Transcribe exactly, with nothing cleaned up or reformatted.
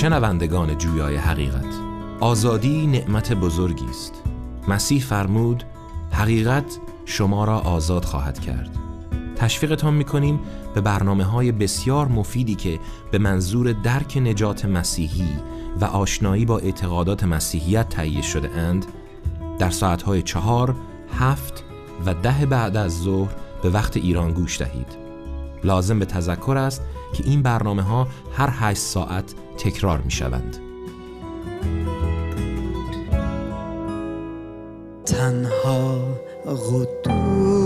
شنوندگان جویای حقیقت، آزادی نعمت بزرگی است. مسیح فرمود حقیقت شما را آزاد خواهد کرد. تشویقتان می‌کنیم به برنامه‌های بسیار مفیدی که به منظور درک نجات مسیحی و آشنایی با اعتقادات مسیحیت تهیه شده اند در ساعت‌های چهار، هفت و ده بعد از ظهر به وقت ایران گوش دهید. لازم به تذکر است که این برنامه‌ها هر هشت ساعت تکرار می‌شوند. تنها قدوس